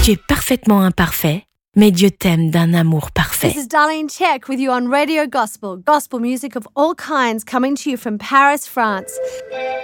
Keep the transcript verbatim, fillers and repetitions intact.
Tu es parfaitement imparfait, mais Dieu t'aime d'un amour parfait. This is Darlene Zschech with you on Radio Gospel. Gospel music of all kinds coming to you from Paris, France.